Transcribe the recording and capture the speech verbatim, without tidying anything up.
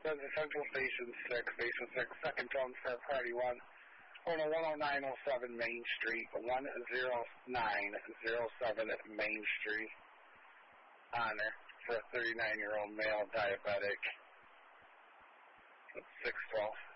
says Central Station six, Station six, second tone, start party one. Oh no, one oh nine oh seven Main Street, one oh nine oh seven Main Street. Honor for a thirty-nine-year-old male diabetic. six twelve.